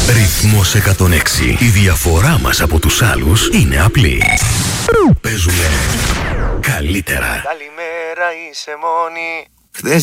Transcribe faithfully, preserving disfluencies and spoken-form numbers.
Ρυθμός εκατόν έξι. Η διαφορά μας από τους άλλους είναι απλή. Παίζουμε καλύτερα. Καλημέρα, είσαι μόνη. Χθες